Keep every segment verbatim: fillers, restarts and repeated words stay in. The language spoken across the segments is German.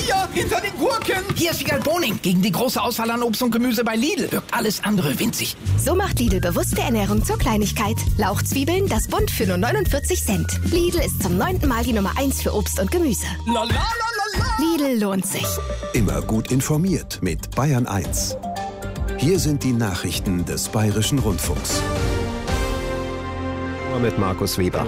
hier, hinter den Gurken. Hier ist Wiegald Boning. Gegen die große Auswahl an Obst und Gemüse bei Lidl wirkt alles andere winzig. So macht Lidl bewusste Ernährung zur Kleinigkeit. Lauchzwiebeln, das Bund für nur neunundvierzig Cent. Lidl ist zum neunten Mal die Nummer eins für Obst und Gemüse. La, la, la, la, la. Lidl lohnt sich. Immer gut informiert mit Bayern eins. Hier sind die Nachrichten des Bayerischen Rundfunks. Mit Markus Weber.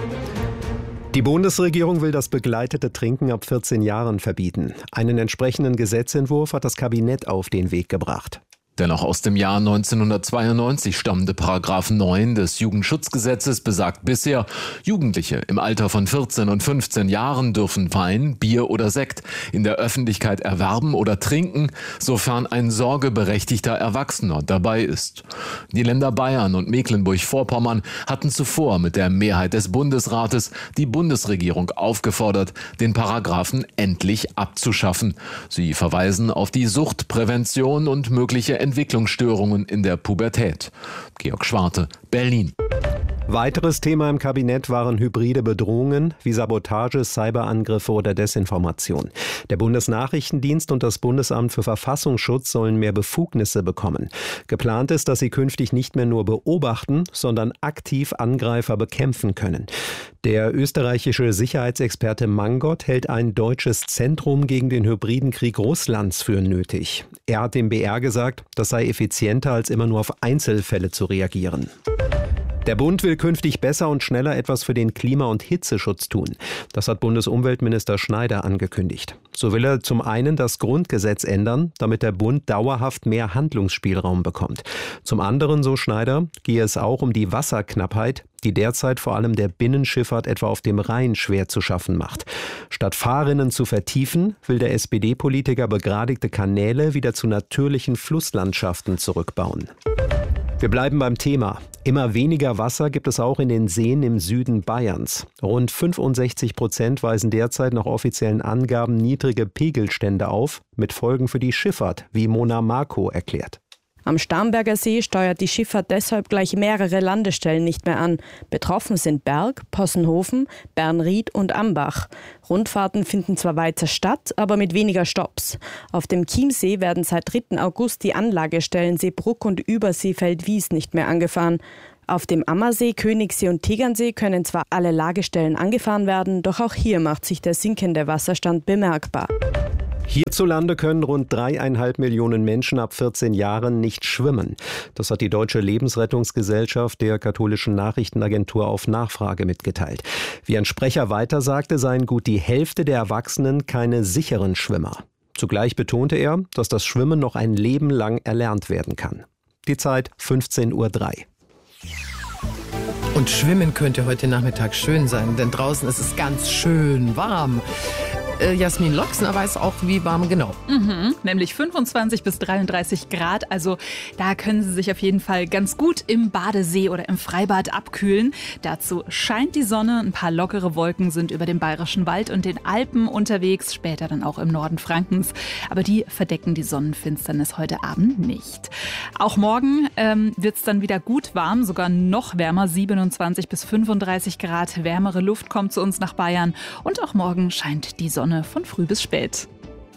Die Bundesregierung will das begleitete Trinken ab vierzehn Jahren verbieten. Einen entsprechenden Gesetzentwurf hat das Kabinett auf den Weg gebracht. Der noch aus dem Jahr neunzehnhundertzweiundneunzig stammende Paragraph neun des Jugendschutzgesetzes besagt bisher, Jugendliche im Alter von vierzehn und fünfzehn Jahren dürfen Wein, Bier oder Sekt in der Öffentlichkeit erwerben oder trinken, sofern ein sorgeberechtigter Erwachsener dabei ist. Die Länder Bayern und Mecklenburg-Vorpommern hatten zuvor mit der Mehrheit des Bundesrates die Bundesregierung aufgefordert, den Paragraphen endlich abzuschaffen. Sie verweisen auf die Suchtprävention und mögliche Entwicklungsstörungen in der Pubertät. Georg Schwarte, Berlin. Weiteres Thema im Kabinett waren hybride Bedrohungen wie Sabotage, Cyberangriffe oder Desinformation. Der Bundesnachrichtendienst und das Bundesamt für Verfassungsschutz sollen mehr Befugnisse bekommen. Geplant ist, dass sie künftig nicht mehr nur beobachten, sondern aktiv Angreifer bekämpfen können. Der österreichische Sicherheitsexperte Mangot hält ein deutsches Zentrum gegen den hybriden Krieg Russlands für nötig. Er hat dem B R gesagt, das sei effizienter, als immer nur auf Einzelfälle zu reagieren. Der Bund will künftig besser und schneller etwas für den Klima- und Hitzeschutz tun. Das hat Bundesumweltminister Schneider angekündigt. So will er zum einen das Grundgesetz ändern, damit der Bund dauerhaft mehr Handlungsspielraum bekommt. Zum anderen, so Schneider, gehe es auch um die Wasserknappheit, die derzeit vor allem der Binnenschifffahrt etwa auf dem Rhein schwer zu schaffen macht. Statt Fahrrinnen zu vertiefen, will der S P D-Politiker begradigte Kanäle wieder zu natürlichen Flusslandschaften zurückbauen. Wir bleiben beim Thema. Immer weniger Wasser gibt es auch in den Seen im Süden Bayerns. Rund fünfundsechzig Prozent weisen derzeit nach offiziellen Angaben niedrige Pegelstände auf, mit Folgen für die Schifffahrt, wie Mona Marco erklärt. Am Starnberger See steuert die Schifffahrt deshalb gleich mehrere Landestellen nicht mehr an. Betroffen sind Berg, Possenhofen, Bernried und Ambach. Rundfahrten finden zwar weiter statt, aber mit weniger Stopps. Auf dem Chiemsee werden seit dritten August die Anlagestellen Seebruck und Überseefeld-Wies nicht mehr angefahren. Auf dem Ammersee, Königssee und Tegernsee können zwar alle Lagestellen angefahren werden, doch auch hier macht sich der sinkende Wasserstand bemerkbar. Hierzulande können rund dreieinhalb Millionen Menschen ab vierzehn Jahren nicht schwimmen. Das hat die Deutsche Lebensrettungsgesellschaft der katholischen Nachrichtenagentur auf Nachfrage mitgeteilt. Wie ein Sprecher weiter sagte, seien gut die Hälfte der Erwachsenen keine sicheren Schwimmer. Zugleich betonte er, dass das Schwimmen noch ein Leben lang erlernt werden kann. Die Zeit fünfzehn Uhr drei. Und schwimmen könnte heute Nachmittag schön sein, denn draußen ist es ganz schön warm. Äh, Jasmin Loxner weiß auch, wie warm genau. Mhm, nämlich fünfundzwanzig bis dreiunddreißig Grad. Also da können Sie sich auf jeden Fall ganz gut im Badesee oder im Freibad abkühlen. Dazu scheint die Sonne. Ein paar lockere Wolken sind über dem Bayerischen Wald und den Alpen unterwegs. Später dann auch im Norden Frankens. Aber die verdecken die Sonnenfinsternis heute Abend nicht. Auch morgen ähm, wird es dann wieder gut warm, sogar noch wärmer. siebenundzwanzig bis fünfunddreißig Grad. Wärmere Luft kommt zu uns nach Bayern. Und auch morgen scheint die Sonne von früh bis spät.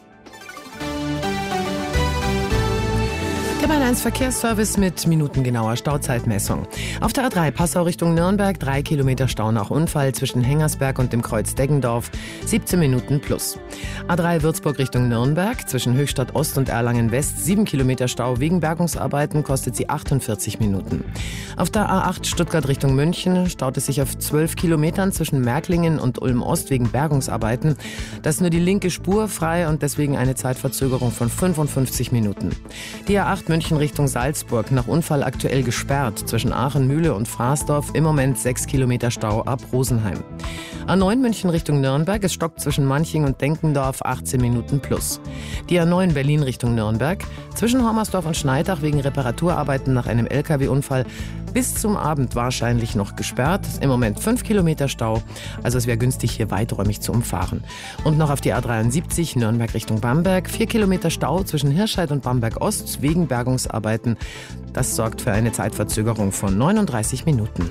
Der Bayern eins Verkehrsservice mit minutengenauer Stauzeitmessung. Auf der A drei Passau Richtung Nürnberg, drei Kilometer Stau nach Unfall zwischen Hengersberg und dem Kreuz Deggendorf, siebzehn Minuten plus. A drei Würzburg Richtung Nürnberg, zwischen Höchstadt Ost und Erlangen West, sieben Kilometer Stau wegen Bergungsarbeiten, kostet sie achtundvierzig Minuten. Auf der A acht Stuttgart Richtung München staut es sich auf zwölf Kilometern zwischen Märklingen und Ulm Ost wegen Bergungsarbeiten. Da ist nur die linke Spur frei und deswegen eine Zeitverzögerung von fünfundfünfzig Minuten. Die A acht München Richtung Salzburg, nach Unfall aktuell gesperrt, zwischen Aachen, Mühle und Fraßdorf, im Moment sechs Kilometer Stau ab Rosenheim. A neun München Richtung Nürnberg, es stockt zwischen Manching und Denkendorf, achtzehn Minuten plus. Die A neun Berlin Richtung Nürnberg, zwischen Hommersdorf und Schneidach wegen Reparaturarbeiten nach einem L K W-Unfall, bis zum Abend wahrscheinlich noch gesperrt, im Moment fünf Kilometer Stau, also es wäre günstig, hier weiträumig zu umfahren. Und noch auf die A dreiundsiebzig Nürnberg Richtung Bamberg, vier Kilometer Stau zwischen Hirscheid und Bamberg Ost wegen Bergungsarbeiten. Das sorgt für eine Zeitverzögerung von neununddreißig Minuten.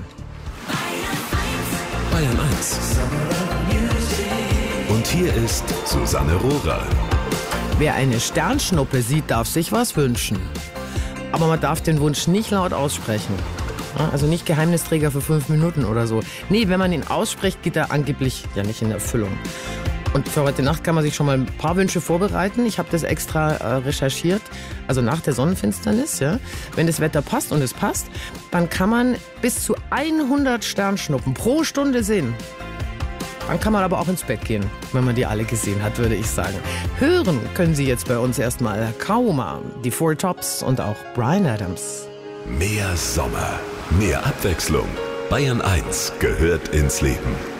Bayern eins. Und hier ist Susanne Rohrer. Wer eine Sternschnuppe sieht, darf sich was wünschen. Aber man darf den Wunsch nicht laut aussprechen. Also nicht Geheimnisträger für fünf Minuten oder so. Nee, wenn man ihn ausspricht, geht er angeblich ja nicht in Erfüllung. Und für heute Nacht kann man sich schon mal ein paar Wünsche vorbereiten. Ich habe das extra äh, recherchiert, also nach der Sonnenfinsternis. Ja. Wenn das Wetter passt und es passt, dann kann man bis zu hundert Sternschnuppen pro Stunde sehen. Dann kann man aber auch ins Bett gehen, wenn man die alle gesehen hat, würde ich sagen. Hören können Sie jetzt bei uns erstmal Kauma, die Four Tops und auch Bryan Adams. Mehr Sommer, mehr Abwechslung. Bayern eins gehört ins Leben.